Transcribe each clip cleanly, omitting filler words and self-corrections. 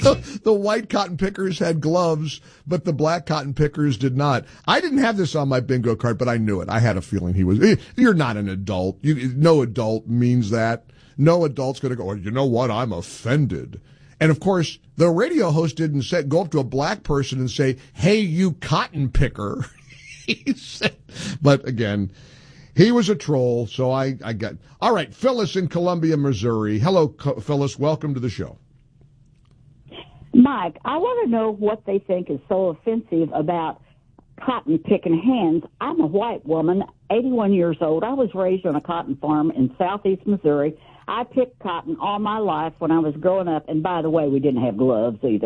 The white cotton pickers had gloves, but the black cotton pickers did not. I didn't have this on my bingo card, but I knew it. I had a feeling he was. You're not an adult. No adult means that. No adult's going to go, well, you know what? I'm offended. And, of course, the radio host didn't go up to a black person and say, hey, you cotton picker. He said, but, again, he was a troll, so I got. All right, Phyllis in Columbia, Missouri. Hello, Phyllis. Welcome to the show. Mike, I want to know what they think is so offensive about cotton picking hands. I'm a white woman, 81 years old. I was raised on a cotton farm in southeast Missouri. I picked cotton all my life when I was growing up, and by the way, we didn't have gloves either.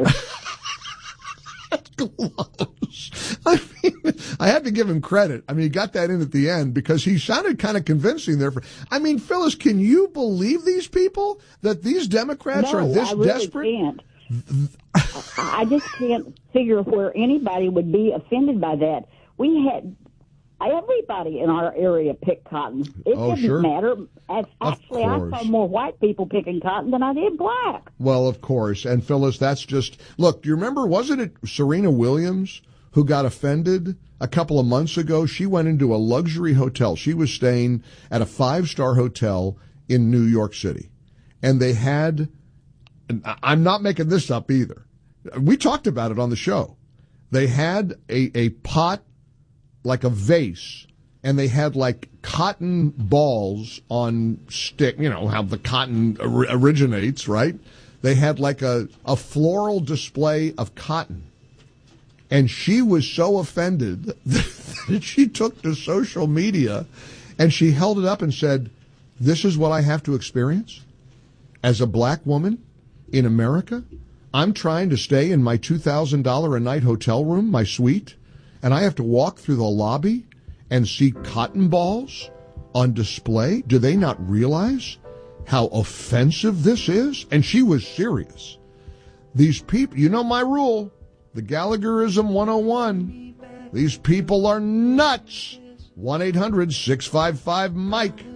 Gloves. I mean, I have to give him credit. I mean, he got that in at the end because he sounded kind of convincing there. I mean, Phyllis, can you believe these people, that these Democrats are this desperate? Can't. I just can't figure where anybody would be offended by that. We had everybody in our area pick cotton. It didn't matter. Actually, I saw more white people picking cotton than I did black. Well, of course. And Phyllis, that's just, look, do you remember, wasn't it Serena Williams who got offended a couple of months ago? She went into a luxury hotel. She was staying at a 5-star hotel in New York City. And they had, I'm not making this up either. We talked about it on the show. They had a pot, like a vase, and they had like cotton balls on stick, you know, how the cotton originates, right? They had like a floral display of cotton. And she was so offended that she took to social media and she held it up and said, this is what I have to experience as a black woman in America. I'm trying to stay in my $2,000 a night hotel room, my suite, and I have to walk through the lobby and see cotton balls on display. Do they not realize how offensive this is? And she was serious. These people, you know my rule, the Gallagherism 101. These people are nuts. 1-800-655-MIKE.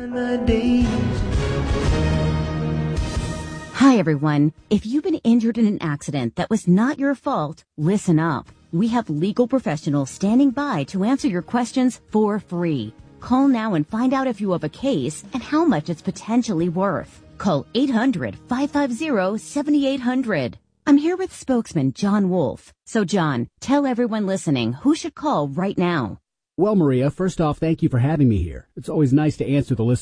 Hi, everyone. If you've been injured in an accident that was not your fault, listen up. We have legal professionals standing by to answer your questions for free. Call now and find out if you have a case and how much it's potentially worth. Call 800-550-7800. I'm here with spokesman John Wolf. So, John, tell everyone listening who should call right now. Well, Maria, first off, thank you for having me here. It's always nice to answer the listeners'